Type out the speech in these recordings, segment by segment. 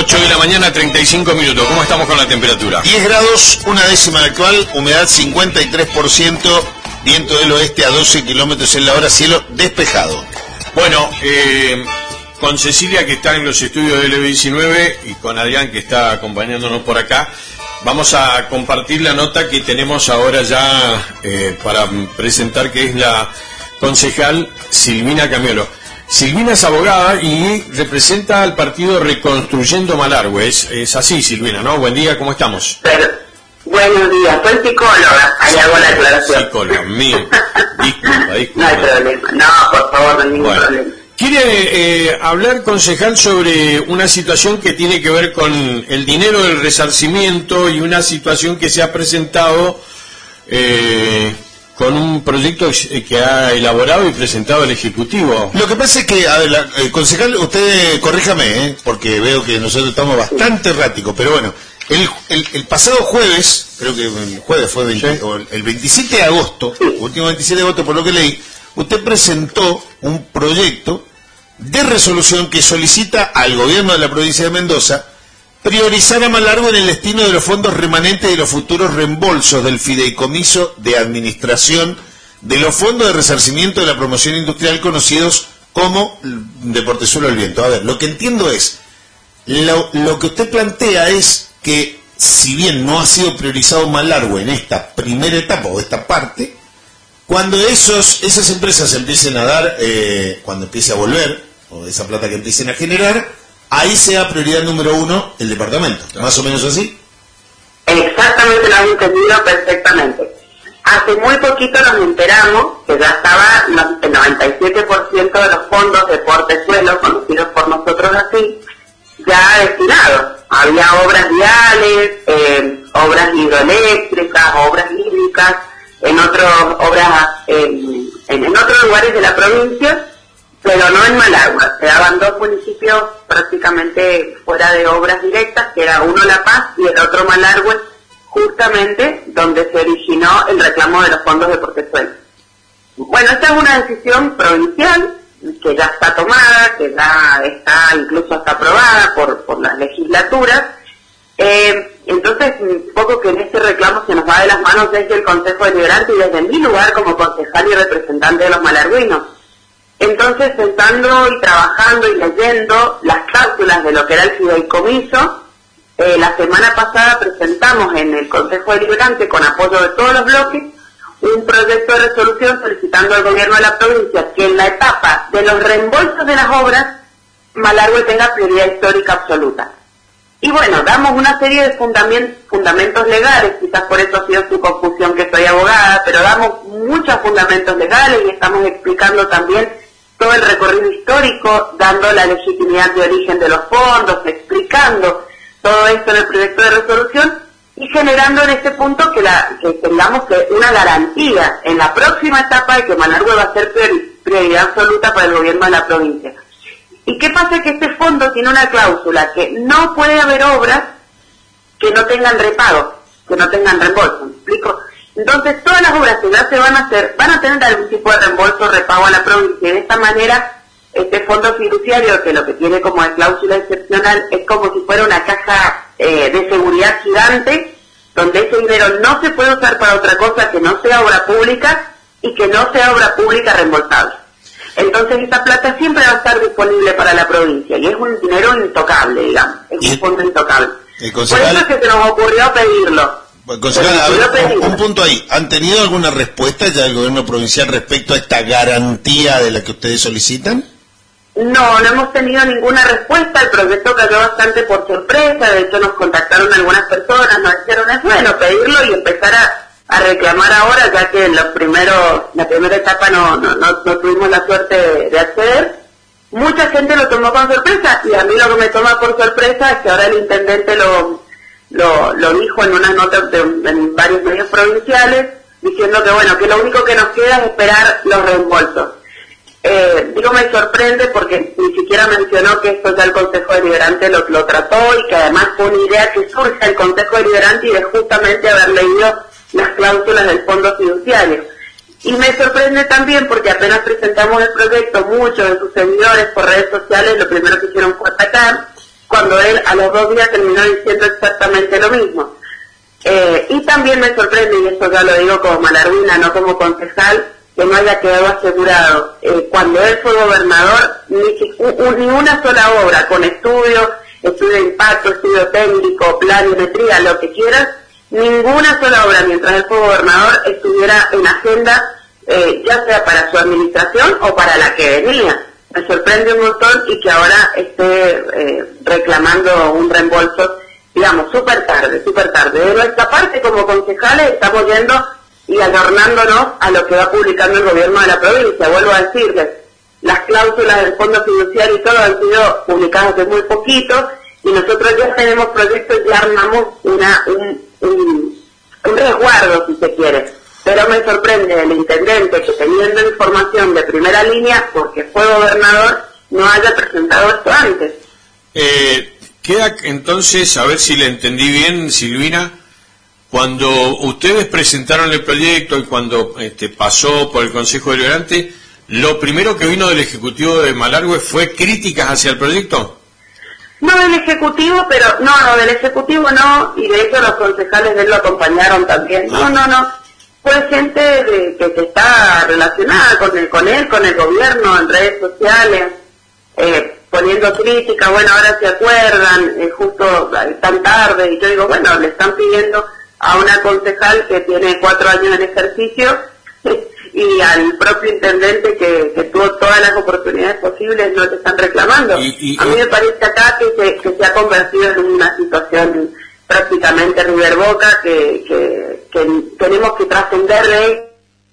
8 de la mañana, 35 minutos. ¿Cómo estamos con la temperatura? 10 grados, una décima de actual, humedad 53%, viento del oeste a 12 kilómetros en la hora, cielo despejado. Bueno, con Cecilia, que está en los estudios de LB19, y con Adrián, que está acompañándonos por acá, vamos a compartir la nota que tenemos ahora ya para presentar, que es la concejal Silvina Camiolo. Silvina es abogada y representa al partido Reconstruyendo Malargüe. Es así, Silvina, ¿no? Buen día, ¿cómo estamos? Buenos días, soy psicóloga, ahí hago la aclaración. Psicóloga, mío. Disculpa. No hay problema, no, por favor, no hay ningún problema. Quiere hablar, concejal, sobre una situación que tiene que ver con el dinero del resarcimiento y una situación que se ha presentado con un proyecto que ha elaborado y presentado el Ejecutivo. Lo que pasa es que, a ver, concejal, usted corríjame, porque veo que nosotros estamos bastante erráticos, pero bueno, el pasado jueves, creo que el jueves fue el 27 de agosto, último 27 de agosto por lo que leí, usted presentó un proyecto de resolución que solicita al gobierno de la provincia de Mendoza priorizar a Malargüe en el destino de los fondos remanentes de los futuros reembolsos del fideicomiso de administración de los fondos de resarcimiento de la promoción industrial conocidos como Deportezuelo del Viento. A ver, lo que entiendo es, lo que usted plantea es que si bien no ha sido priorizado Malargüe en esta primera etapa o esta parte, cuando esas empresas empiecen a dar, cuando empiece a volver, o esa plata que empiecen a generar, ahí sea prioridad número 1 el departamento. Claro. ¿Más o menos así? Exactamente, lo has entendido perfectamente. Hace muy poquito nos enteramos que ya estaba el 97% de los fondos de Portezuelo, conocidos por nosotros así, ya destinados. Había obras viales, obras hidroeléctricas, obras hídricas, en otros lugares de la provincia, pero no en Malargüe. Quedaban 2 municipios prácticamente fuera de obras directas, que era uno La Paz y el otro Malargüe, justamente donde se originó el reclamo de los fondos de Portezuelo. Bueno, esta es una decisión provincial que ya está tomada, que ya está incluso hasta aprobada por las legislaturas. Entonces, un poco que en este reclamo se nos va de las manos desde el Consejo Deliberante y desde mi lugar como concejal y representante de los malargüinos. Entonces, pensando y trabajando y leyendo las cláusulas de lo que era el fideicomiso, la semana pasada presentamos en el Consejo Deliberante, con apoyo de todos los bloques, un proyecto de resolución solicitando al gobierno de la provincia que en la etapa de los reembolsos de las obras, Malargüe tenga prioridad histórica absoluta. Y bueno, damos una serie de fundamentos legales, quizás por eso ha sido su confusión que soy abogada, pero damos muchos fundamentos legales y estamos explicando también todo el recorrido histórico, dando la legitimidad de origen de los fondos, explicando todo esto en el proyecto de resolución y generando en este punto que tengamos una garantía en la próxima etapa de que Malargüe va a ser prioridad absoluta para el gobierno de la provincia. ¿Y qué pasa? Que este fondo tiene una cláusula que no puede haber obras que no tengan repago, que no tengan reembolso, ¿me explico? Entonces todas las obras que ya se van a hacer van a tener algún tipo de reembolso o repago a la provincia, y de esta manera este fondo fiduciario, que lo que tiene como de cláusula excepcional es como si fuera una caja de seguridad gigante, donde ese dinero no se puede usar para otra cosa que no sea obra pública y que no sea obra pública reembolsable. Entonces esa plata siempre va a estar disponible para la provincia y es un dinero intocable, digamos, es un fondo intocable. Por eso es que se nos ocurrió pedirlo. Concejal, a ver, un punto ahí. ¿Han tenido alguna respuesta ya del gobierno provincial respecto a esta garantía de la que ustedes solicitan? No hemos tenido ninguna respuesta. El proyecto cayó bastante por sorpresa. De hecho, nos contactaron algunas personas, nos dijeron, es bueno pedirlo y empezar a reclamar ahora, ya que en la primera etapa no tuvimos la suerte de acceder. Mucha gente lo tomó con sorpresa, y a mí lo que me toma por sorpresa es que ahora el intendente lo dijo en unas notas en varios medios provinciales, diciendo que bueno, que lo único que nos queda es esperar los reembolsos. Me sorprende porque ni siquiera mencionó que esto ya el Consejo Deliberante lo trató, y que además fue una idea que surge del Consejo Deliberante y de justamente haber leído las cláusulas del fondo fiduciario. Y me sorprende también porque apenas presentamos el proyecto, muchos de sus seguidores por redes sociales lo primero que hicieron fue atacar, cuando él a los 2 días terminó diciendo exactamente lo mismo. Y también me sorprende, y esto ya lo digo como malarguina, no como concejal, que no haya quedado asegurado, cuando él fue gobernador, ni una sola obra con estudio de impacto, estudio técnico, planimetría, lo que quieras, ninguna sola obra mientras él fue gobernador estuviera en agenda, ya sea para su administración o para la que venía. Me sorprende un montón y que ahora esté reclamando un reembolso, digamos, súper tarde. De nuestra parte, como concejales, estamos yendo y adornándonos a lo que va publicando el gobierno de la provincia. Vuelvo a decirles, las cláusulas del fondo fiduciario y todo han sido publicadas hace muy poquito, y nosotros ya tenemos proyectos, ya armamos un resguardo, si se quiere. Pero me sorprende el intendente que, teniendo información de primera línea, porque fue gobernador, no haya presentado esto antes. Queda entonces, a ver si le entendí bien, Silvina, cuando ustedes presentaron el proyecto y cuando pasó por el Consejo Deliberante, ¿lo primero que vino del Ejecutivo de Malargüe fue críticas hacia el proyecto? No del Ejecutivo, pero no, del Ejecutivo no, y de hecho los concejales de él lo acompañaron también. No. Fue gente que está relacionada con él, con el gobierno, en redes sociales, poniendo crítica. Bueno, ahora se acuerdan, justo tan tarde, y yo digo, bueno, le están pidiendo a una concejal que tiene 4 años en ejercicio y al propio intendente que tuvo todas las oportunidades posibles, no te están reclamando. A mí me parece acá que se ha convertido en una situación prácticamente River Boca, que tenemos que trascender de él.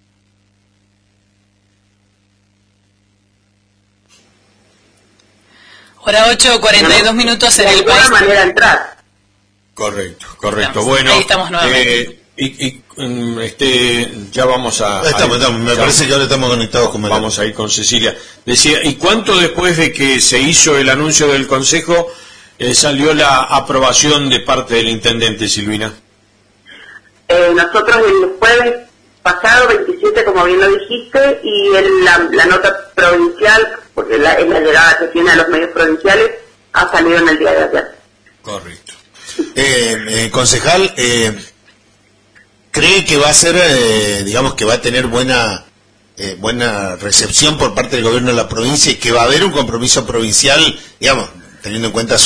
Hora 8:42 minutos en el país. De alguna manera entrar. Correcto. Estamos, bueno, ahí estamos nuevamente. Ya vamos a... Me parece que ahora estamos conectados con Malargüe. Vamos a ir con Cecilia. Decía, ¿y cuánto después de que se hizo el anuncio del Consejo salió la aprobación de parte del intendente, Silvina? Nosotros el jueves pasado, 27, como bien lo dijiste, y la nota provincial, porque es la llegada que tiene a los medios provinciales, ha salido en el día de ayer. Correcto. Concejal, ¿cree que va a ser, digamos, que va a tener buena recepción por parte del gobierno de la provincia y que va a haber un compromiso provincial, digamos, teniendo en cuenta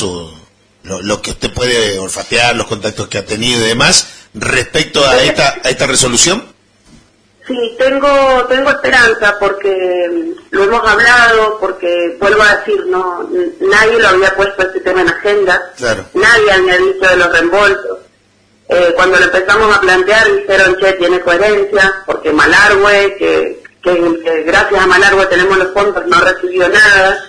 lo que usted puede olfatear, los contactos que ha tenido y demás, respecto a esta resolución? Sí, tengo esperanza, porque lo hemos hablado, porque vuelvo a decir, no, nadie lo había puesto este tema en agenda, claro. Nadie había dicho de los reembolsos. Cuando lo empezamos a plantear dijeron, tiene coherencia, porque Malargüe, que gracias a Malargüe tenemos los fondos, no recibió nada.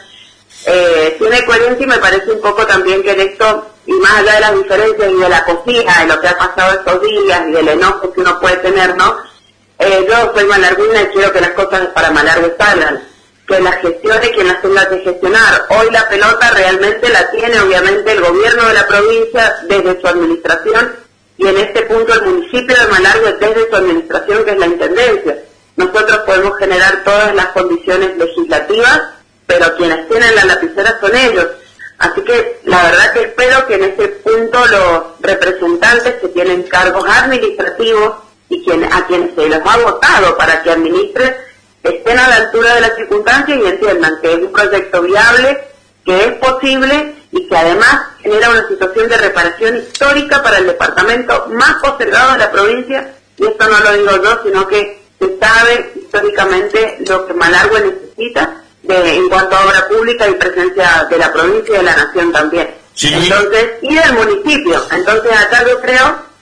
Tiene coherencia, y me parece un poco también que en esto, y más allá de las diferencias y de la cocina, de lo que ha pasado estos días y del enojo que uno puede tener, ¿no? Yo soy malarguina y quiero que las cosas para Malargüe salgan, que las gestione quien las tenga que gestionar. Hoy la pelota realmente la tiene obviamente el gobierno de la provincia desde su administración, y en este punto el municipio de Malargüe desde su administración, que es la intendencia. Nosotros podemos generar todas las condiciones legislativas, pero quienes tienen la lapicera son ellos. Así que la verdad que espero que en ese punto los representantes que tienen cargos administrativos y a quienes se les ha votado para que administren, estén a la altura de las circunstancias y entiendan que es un proyecto viable, que es posible y que además genera una situación de reparación histórica para el departamento más postergado de la provincia, y esto no lo digo yo, sino que se sabe históricamente lo que Malargüe necesita en cuanto a obra pública y presencia de la provincia y de la nación también. Sí. Entonces, y del municipio. Entonces acá yo creo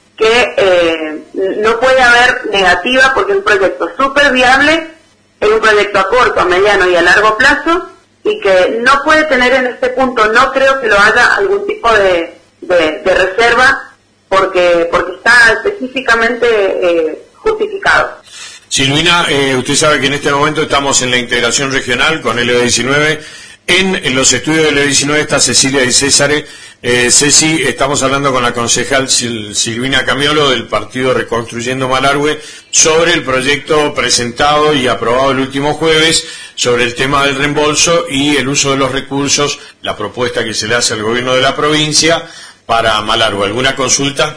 que no puede haber negativa, porque es un proyecto súper viable, es un proyecto a corto, a mediano y a largo plazo, y que no puede tener en este punto, no creo que lo haya algún tipo de reserva, porque está específicamente justificado. Silvina, usted sabe que en este momento estamos en la integración regional con LB19, En los estudios de LB19 está Cecilia y César. Ceci, estamos hablando con la concejal Silvina Camiolo del partido Reconstruyendo Malargüe sobre el proyecto presentado y aprobado el último jueves sobre el tema del reembolso y el uso de los recursos, la propuesta que se le hace al gobierno de la provincia para Malargüe. ¿Alguna consulta?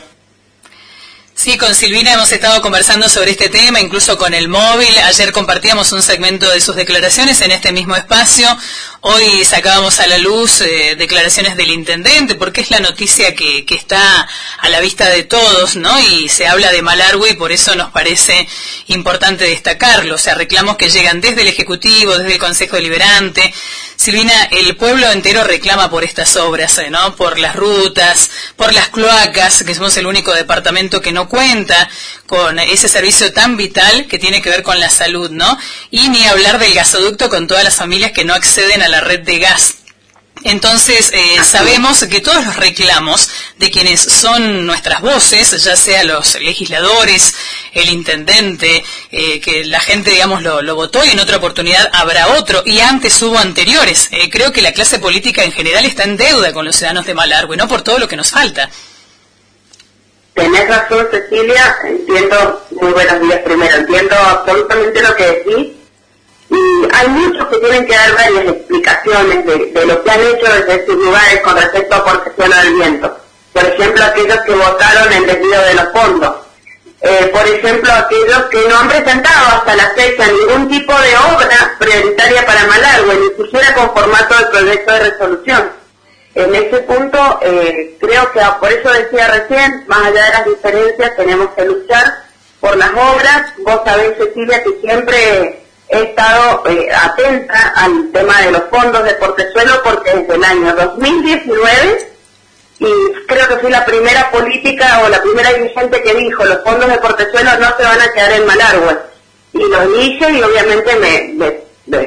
Sí, con Silvina hemos estado conversando sobre este tema, incluso con el móvil. Ayer compartíamos un segmento de sus declaraciones en este mismo espacio. Hoy sacábamos a la luz declaraciones del intendente, porque es la noticia que está a la vista de todos, ¿no? Y se habla de Malargüe y por eso nos parece importante destacarlo. O sea, reclamos que llegan desde el Ejecutivo, desde el Consejo Deliberante. Silvina, el pueblo entero reclama por estas obras, ¿no? Por las rutas, por las cloacas, que somos el único departamento que no cuenta con ese servicio tan vital que tiene que ver con la salud, ¿no? Y ni hablar del gasoducto con todas las familias que no acceden a la red de gas. Entonces, sabemos que todos los reclamos de quienes son nuestras voces, ya sea los legisladores, el intendente, que la gente, digamos, lo votó y en otra oportunidad habrá otro, y antes hubo anteriores. Creo que la clase política en general está en deuda con los ciudadanos de Malargüe, ¿no? Por todo lo que nos falta. Tenés razón, Cecilia, entiendo, muy buenos días primero, entiendo absolutamente lo que decís. Y hay muchos que tienen que dar varias explicaciones de lo que han hecho desde sus lugares con respecto a Portezuelo del Viento. Por ejemplo, aquellos que votaron el desvío de los fondos. Por ejemplo, aquellos que no han presentado hasta la fecha ningún tipo de obra prioritaria para Malargüe, ni siquiera con formato de proyecto de resolución. En ese punto, creo que por eso decía recién, más allá de las diferencias, tenemos que luchar por las obras. Vos sabés, Cecilia, que siempre he estado atenta al tema de los fondos de Portezuelo, porque desde el año 2019, y creo que fui la primera política o la primera dirigente que dijo, los fondos de Portezuelo no se van a quedar en Malargüe. Y lo dije y obviamente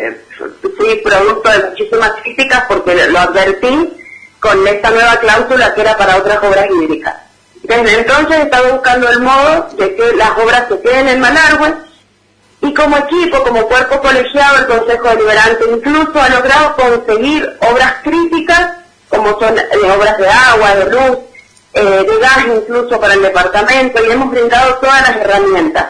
fui producto de muchísimas críticas porque lo advertí con esta nueva cláusula que era para otras obras hídricas. Desde entonces he estado buscando el modo de que las obras se queden en Malargüe, y como equipo, como cuerpo colegiado, el Consejo Deliberante incluso ha logrado conseguir obras críticas, como son obras de agua, de luz, de gas incluso para el departamento, y hemos brindado todas las herramientas.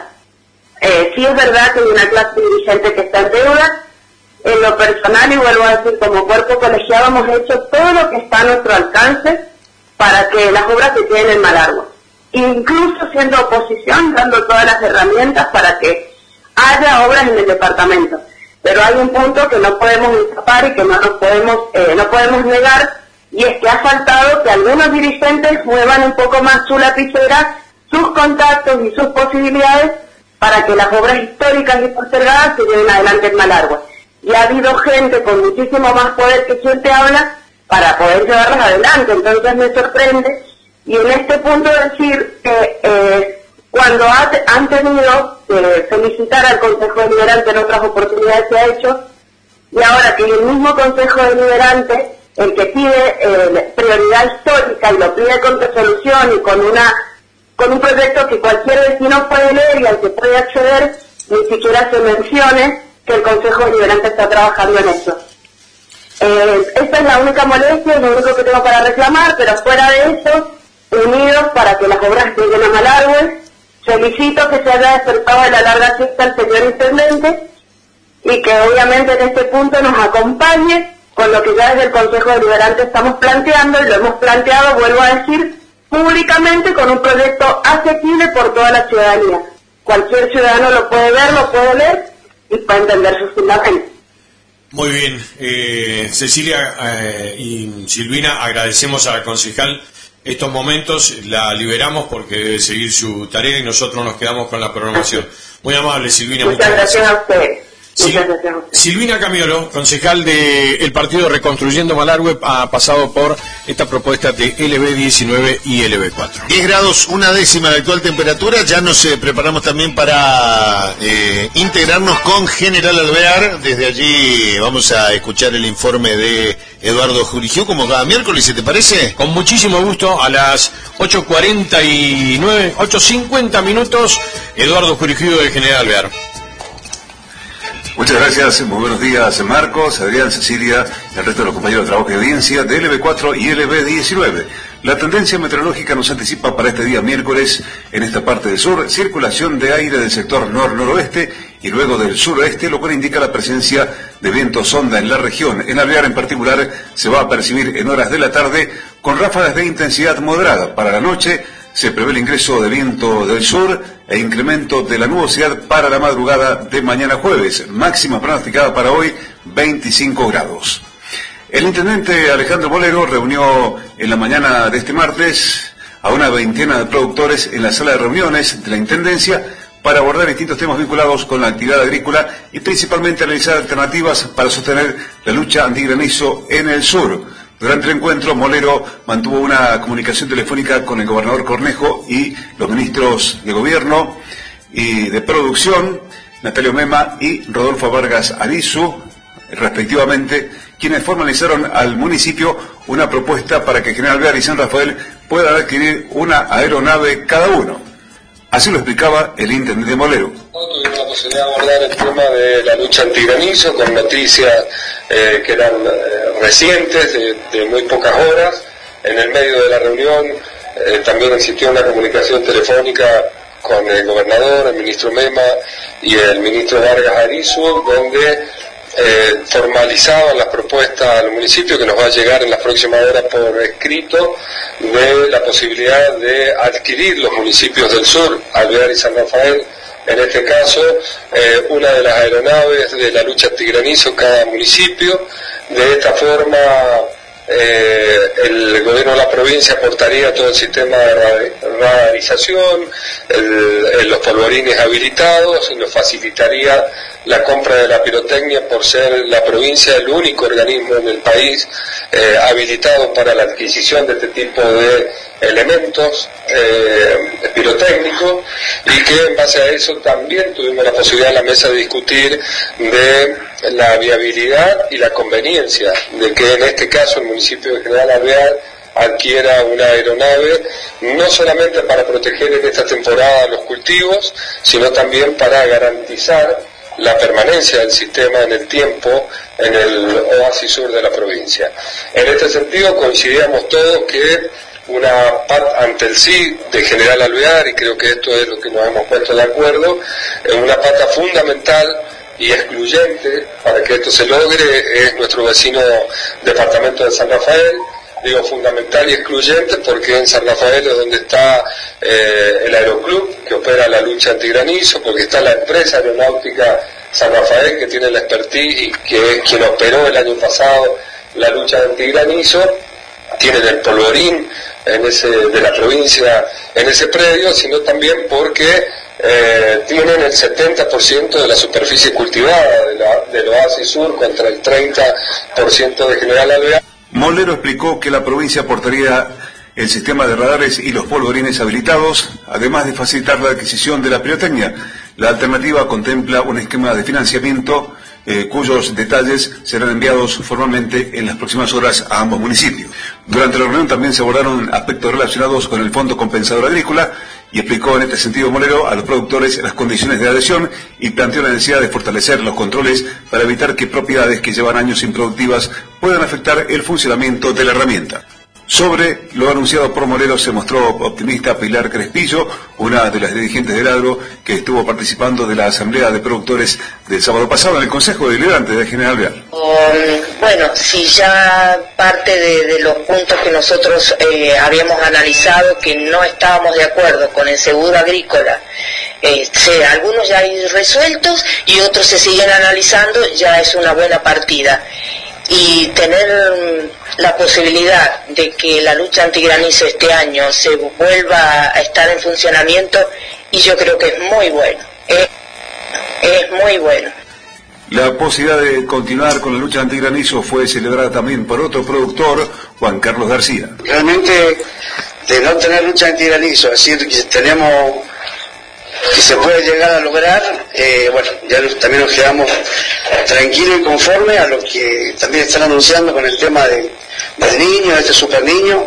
Sí es verdad que hay una clase dirigente que está en deuda. En lo personal, y vuelvo a decir, como cuerpo colegiado hemos hecho todo lo que está a nuestro alcance para que las obras se queden en Malargüe. Incluso siendo oposición, dando todas las herramientas para que haya obras en el departamento. Pero hay un punto que no podemos escapar y que no podemos negar, y es que ha faltado que algunos dirigentes muevan un poco más su lapicera, sus contactos y sus posibilidades para que las obras históricas y postergadas se lleven adelante en Malargüe. Y ha habido gente con muchísimo más poder que quien te habla para poder llevarlas adelante. Entonces me sorprende, y en este punto decir que cuando han tenido que felicitar al Consejo Deliberante en otras oportunidades que ha hecho, y ahora que el mismo Consejo Deliberante, el que pide prioridad histórica y lo pide con resolución y con un proyecto que cualquier vecino puede leer y al que puede acceder, ni siquiera se mencione que el Consejo Deliberante está trabajando en eso. Esta es la única molestia, es lo único que tengo para reclamar, pero fuera de eso, unidos para que las obras lleguen a Malargüe. Felicito que se haya despertado de la larga siesta el señor intendente y que obviamente en este punto nos acompañe con lo que ya desde el Consejo Deliberante estamos planteando, y lo hemos planteado, vuelvo a decir, públicamente con un proyecto asequible por toda la ciudadanía. Cualquier ciudadano lo puede ver, lo puede leer y puede entender sus fundamentos. Muy bien, Cecilia y Silvina, agradecemos a la concejal estos momentos, la liberamos porque debe seguir su tarea y nosotros nos quedamos con la programación. Muy amable, Silvina. Muchas gracias a ustedes. Silvina Camiolo, concejal del partido Reconstruyendo Malargüe, ha pasado por esta propuesta de LB19 y LB4. 10 grados, una décima de actual temperatura. Ya nos preparamos también para integrarnos con General Alvear. Desde allí vamos a escuchar el informe de Eduardo Jurigiu, como cada miércoles, ¿se te parece? Con muchísimo gusto, a las 8:49, 8:50 minutos, Eduardo Jurigiu de General Alvear. Muchas gracias, muy buenos días Marcos, Adrián, Cecilia, el resto de los compañeros de trabajo y audiencia de LB4 y LB19. La tendencia meteorológica nos anticipa para este día miércoles en esta parte del sur, circulación de aire del sector nor-noroeste y luego del suroeste, lo cual indica la presencia de viento sonda en la región. En Alvear en particular se va a percibir en horas de la tarde con ráfagas de intensidad moderada. Para la noche se prevé el ingreso de viento del sur e incremento de la nubosidad para la madrugada de mañana jueves. Máxima pronosticada para hoy, 25 grados. El intendente Alejandro Molero reunió en la mañana de este martes a una veintena de productores en la sala de reuniones de la Intendencia para abordar distintos temas vinculados con la actividad agrícola y principalmente analizar alternativas para sostener la lucha antigranizo en el sur. Durante el encuentro, Molero mantuvo una comunicación telefónica con el gobernador Cornejo y los ministros de Gobierno y de Producción, Natalio Mema y Rodolfo Vargas Arizu, respectivamente, quienes formalizaron al municipio una propuesta para que General Alvear y San Rafael puedan adquirir una aeronave cada uno. Así lo explicaba el intendente Molero. Tuvimos la posibilidad de abordar el tema de la lucha antigranizo con noticias que eran recientes, de muy pocas horas. En el medio de la reunión también existió una comunicación telefónica con el gobernador, el ministro Mema y el ministro Vargas Arizu, donde formalizaban las propuestas al municipio que nos va a llegar en las próximas horas por escrito de la posibilidad de adquirir los municipios del sur, Alvear y San Rafael, en este caso una de las aeronaves de la lucha antigranizo cada municipio. De esta forma el gobierno de la provincia aportaría todo el sistema de radarización, los polvorines habilitados, y nos facilitaría la compra de la pirotecnia por ser la provincia el único organismo en el país habilitado para la adquisición de este tipo de elementos pirotécnicos, y que en base a eso también tuvimos la posibilidad en la mesa de discutir de la viabilidad y la conveniencia de que en este caso el municipio de General Alvear adquiera una aeronave, no solamente para proteger en esta temporada los cultivos, sino también para garantizar la permanencia del sistema en el tiempo en el oasis sur de la provincia. En este sentido coincidíamos todos que ante el sí de General Alvear, y creo que esto es lo que nos hemos puesto de acuerdo, una pata fundamental y excluyente para que esto se logre es nuestro vecino departamento de San Rafael. Digo fundamental y excluyente porque en San Rafael es donde está el aeroclub que opera la lucha antigranizo, porque está la empresa aeronáutica San Rafael que tiene la expertise y que es quien operó el año pasado la lucha antigranizo. Tienen el polvorín de la provincia en ese predio, sino también porque tienen el 70% de la superficie cultivada del oasis sur contra el 30% de General Alvear. Molero explicó que la provincia aportaría el sistema de radares y los polvorines habilitados, además de facilitar la adquisición de la pirotecnia. La alternativa contempla un esquema de financiamiento cuyos detalles serán enviados formalmente en las próximas horas a ambos municipios. Durante la reunión también se abordaron aspectos relacionados con el Fondo Compensador Agrícola y explicó en este sentido Molero a los productores las condiciones de adhesión y planteó la necesidad de fortalecer los controles para evitar que propiedades que llevan años improductivas puedan afectar el funcionamiento de la herramienta. Sobre lo anunciado por Molero se mostró optimista Pilar Crespillo, una de las dirigentes del agro que estuvo participando de la asamblea de productores del sábado pasado en el Consejo Deliberante de General Alvear. Bueno, si ya parte de los puntos que nosotros habíamos analizado que no estábamos de acuerdo con el seguro agrícola, algunos ya hay resueltos y otros se siguen analizando, ya es una buena partida. Y tener la posibilidad de que la lucha antigranizo este año se vuelva a estar en funcionamiento, y yo creo que es muy bueno, es muy bueno. La posibilidad de continuar con la lucha antigranizo fue celebrada también por otro productor, Juan Carlos García. Realmente, de no tener lucha antigranizo, es decir, que tenemos que se puede llegar a lograr, bueno, ya también nos quedamos tranquilos y conformes a lo que también están anunciando con el tema del niño, de este super niño.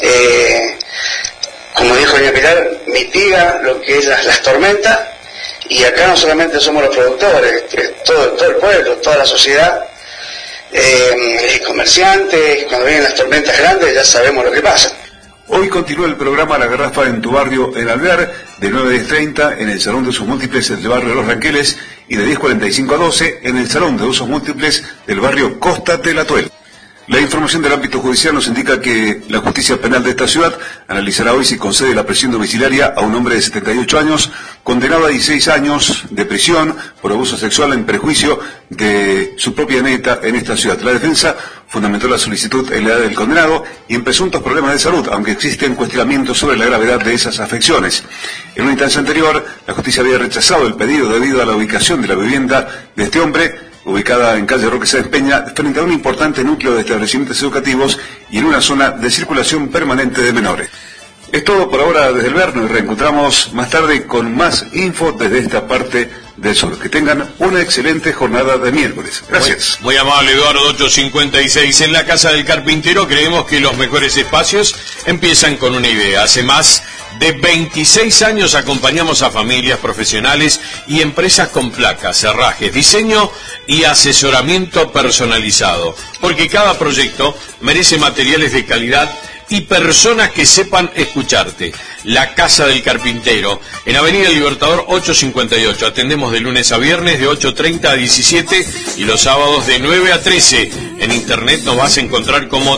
Como dijo doña Pilar, mitiga lo que es las tormentas, y acá no solamente somos los productores, todo el pueblo, toda la sociedad, comerciantes, cuando vienen las tormentas grandes ya sabemos lo que pasa. Hoy continúa el programa La Garrafa en tu barrio en Alvear, de 9 a 10:30 en el Salón de Usos Múltiples del barrio de Los Ranqueles y de 10:45 a 12 en el Salón de Usos Múltiples del barrio Costa de la Tuel. La información del ámbito judicial nos indica que la justicia penal de esta ciudad analizará hoy si concede la prisión domiciliaria a un hombre de 78 años, condenado a 16 años de prisión por abuso sexual en perjuicio de su propia nieta en esta ciudad. La defensa fundamentó la solicitud en la edad del condenado y en presuntos problemas de salud, aunque existen cuestionamientos sobre la gravedad de esas afecciones. En una instancia anterior, la justicia había rechazado el pedido debido a la ubicación de la vivienda de este hombre, ubicada en calle Roque Sáenz Peña, frente a un importante núcleo de establecimientos educativos y en una zona de circulación permanente de menores. Es todo por ahora desde el Ver, nos reencontramos más tarde con más info desde esta parte del sur. Que tengan una excelente jornada de miércoles. Gracias. Muy amable, Eduardo. 856. En la Casa del Carpintero creemos que los mejores espacios empiezan con una idea. Hace más de 26 años acompañamos a familias, profesionales y empresas con placas, cerrajes, diseño y asesoramiento personalizado. Porque cada proyecto merece materiales de calidad y personas que sepan escucharte. La Casa del Carpintero, en Avenida Libertador 858. Atendemos de lunes a viernes de 8:30 a 17 y los sábados de 9 a 13. En internet nos vas a encontrar como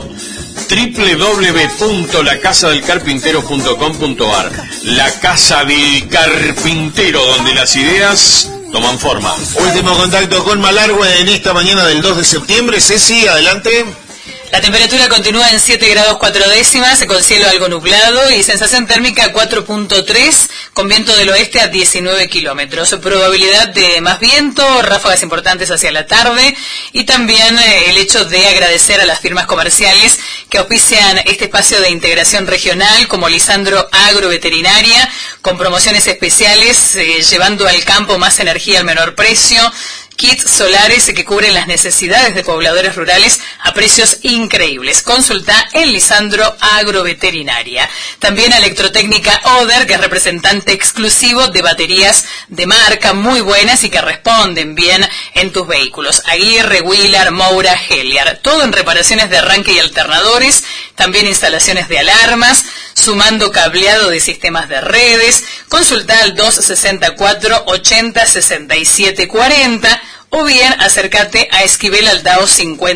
www.lacasadelcarpintero.com.ar. La Casa del Carpintero, donde las ideas toman forma. Último contacto con Malargüe en esta mañana del 2 de septiembre. Ceci, adelante. La temperatura continúa en 7 grados 4 décimas, con cielo algo nublado y sensación térmica 4.3, con viento del oeste a 19 kilómetros. Probabilidad de más viento, ráfagas importantes hacia la tarde y también el hecho de agradecer a las firmas comerciales que auspician este espacio de integración regional, como Lisandro Agroveterinaria, con promociones especiales, llevando al campo más energía al menor precio. Kits solares que cubren las necesidades de pobladores rurales a precios increíbles. Consulta en Lisandro Agroveterinaria. También Electrotécnica Oder, que es representante exclusivo de baterías de marca muy buenas y que responden bien en tus vehículos. Aguirre, Wheeler, Moura, Heliar. Todo en reparaciones de arranque y alternadores. También instalaciones de alarmas, sumando cableado de sistemas de redes. Consulta al 264 80 67 40 o bien acércate a Esquivel Aldao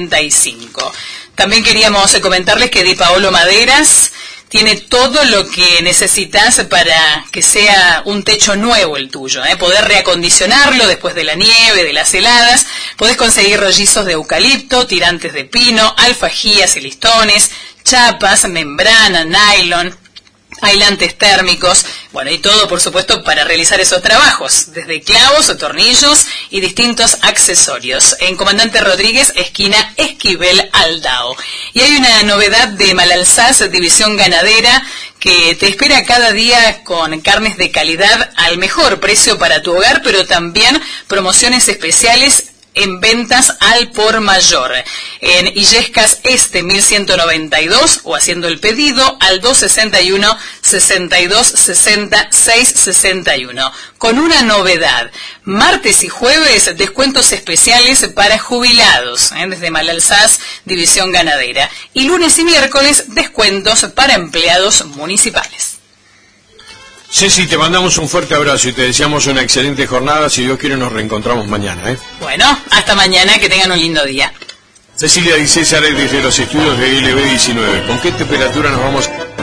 55. También queríamos comentarles que Di Paolo Maderas tiene todo lo que necesitas para que sea un techo nuevo el tuyo, poder reacondicionarlo después de la nieve, de las heladas. Podés conseguir rollizos de eucalipto, tirantes de pino, alfajías y listones, chapas, membrana, nylon, aislantes térmicos, bueno, y todo, por supuesto, para realizar esos trabajos, desde clavos o tornillos y distintos accesorios. En Comandante Rodríguez, esquina Esquivel Aldao. Y hay una novedad de Malalsás, división ganadera, que te espera cada día con carnes de calidad al mejor precio para tu hogar, pero también promociones especiales en ventas al por mayor. En Illescas Este 1192 o haciendo el pedido al 261 62 60 661. Con una novedad: martes y jueves descuentos especiales para jubilados, desde Malalsás, división ganadera. Y lunes y miércoles descuentos para empleados municipales. Ceci, te mandamos un fuerte abrazo y te deseamos una excelente jornada. Si Dios quiere, nos reencontramos mañana. Bueno, hasta mañana, que tengan un lindo día. Cecilia Di César desde los estudios de LB19. ¿Con qué temperatura nos vamos?